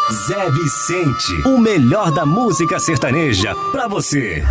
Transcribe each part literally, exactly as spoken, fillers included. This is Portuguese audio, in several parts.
Zé Vicente, o melhor da música sertaneja pra você.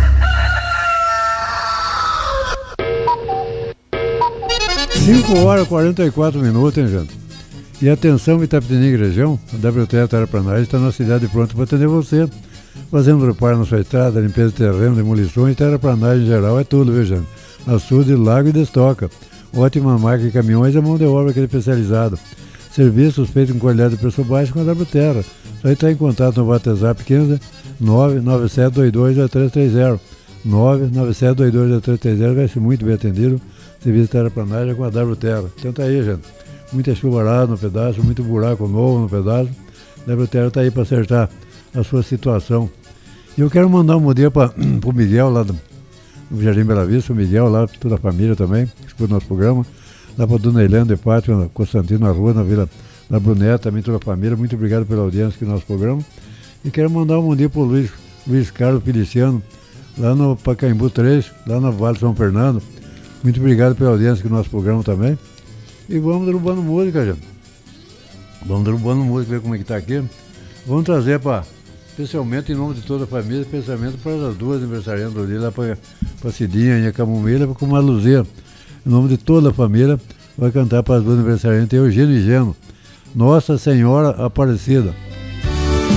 cinco horas e quarenta e quatro minutos, hein, gente? E atenção, Itapetininga e região, a W T Terraplanagem está na cidade pronta para atender você. Fazendo reparo na sua estrada, limpeza de terreno, demolições, terraplanagem em geral, é tudo, viu, gente? Açude, lago e destoca. Ótima máquina de caminhões e mão de obra que é especializada. Serviços feitos com qualidade de preço baixo com a W Terra. Só entrar em contato no WhatsApp quinze nove nove sete dois dois zero três três zero. nove nove sete dois dois zero três três zero, vai ser muito bem atendido. Serviço de terraplanagem com a W Terra. Tenta aí, gente. Muita chuvarada no pedaço, muito buraco novo no pedaço. A W Terra está aí para acertar a sua situação. E eu quero mandar um bom dia para o Miguel, lá do no Jardim Bela Vista, o Miguel, lá, toda a família também, que escuta o nosso programa. Lá para a Dona Helena de Pátio, na Constantino, na rua, na Vila, na Bruneta, também toda a família. Muito obrigado pela audiência aqui no nosso programa. E quero mandar um bom dia para o Luiz, Luiz Carlos Feliciano, lá no Pacaembu três, lá na Vale São Fernando. Muito obrigado pela audiência aqui no nosso programa também. E vamos derrubando música, gente. Vamos derrubando música, ver como é que está aqui. Vamos trazer para, especialmente em nome de toda a família, especialmente para as duas aniversariantes ali, lá para a Cidinha e a Camomila, com a Luzia. Em nome de toda a família, vai cantar para as duas aniversariantes, Eugênio e Geno. Nossa Senhora Aparecida.